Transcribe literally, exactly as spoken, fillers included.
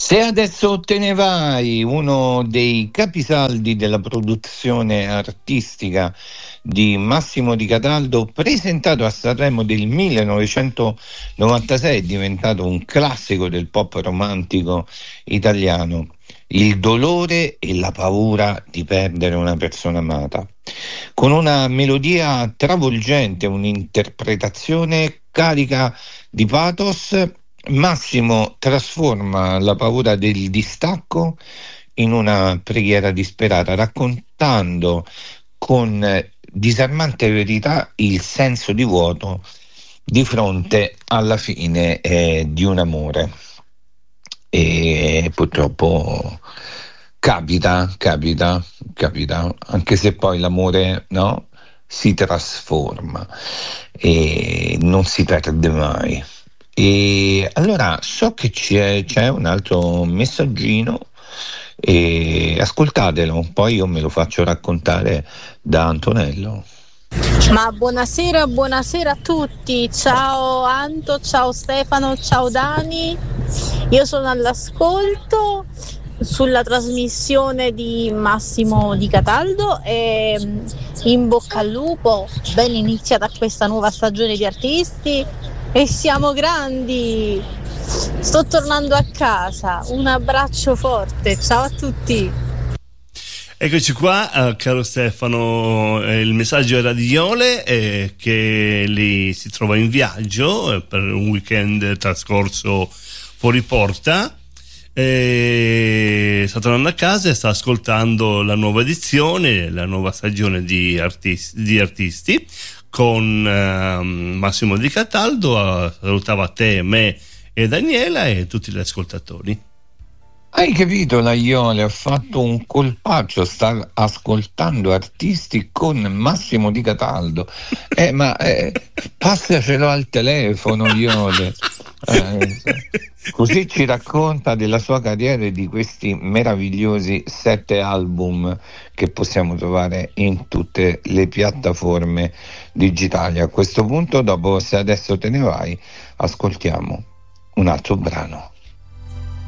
Se adesso te ne vai, uno dei capisaldi della produzione artistica di Massimo Di Cataldo, presentato a Sanremo del millenovecentonovantasei, è diventato un classico del pop romantico italiano. Il dolore e la paura di perdere una persona amata. Con una melodia travolgente, un'interpretazione carica di pathos, Massimo trasforma la paura del distacco in una preghiera disperata, raccontando con disarmante verità il senso di vuoto di fronte alla fine eh, di un amore. E purtroppo capita, capita, capita, anche se poi l'amore, no, si trasforma e non si perde mai. E allora so che c'è, c'è un altro messaggino e ascoltatelo, poi io me lo faccio raccontare da Antonello. Ma buonasera, buonasera a tutti, ciao Anto, ciao Stefano, ciao Dani, io sono all'ascolto sulla trasmissione di Massimo Di Cataldo e in bocca al lupo, ben iniziata questa nuova stagione di artisti e siamo grandi, sto tornando a casa, un abbraccio forte, ciao a tutti. Eccoci qua, uh, caro Stefano, eh, il messaggio era di Iole eh, che lì si trova in viaggio eh, per un weekend trascorso fuori porta, eh, sta tornando a casa e sta ascoltando la nuova edizione, la nuova stagione di artisti, di artisti con uh, Massimo Di Cataldo. Uh, salutava te, me e Daniela e tutti gli ascoltatori. Hai capito, la Iole ha fatto un colpaccio, sta ascoltando artisti con Massimo Di Cataldo. Eh, ma eh, passacelo al telefono, Iole. Eh, così ci racconta della sua carriera e di questi meravigliosi sette album che possiamo trovare in tutte le piattaforme digitali. A questo punto, dopo Se adesso te ne vai, ascoltiamo un altro brano.